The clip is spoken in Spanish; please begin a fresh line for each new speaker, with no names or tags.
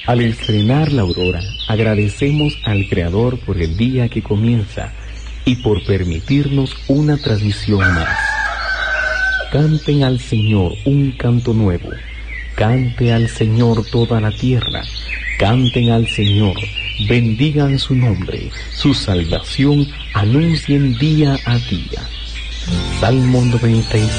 Al estrenar la aurora, agradecemos al Creador por el día que comienza y por permitirnos una tradición más. Canten al Señor un canto nuevo, cante al Señor toda la tierra, canten al Señor, bendigan su nombre, su salvación anuncien día a día. Salmo 96.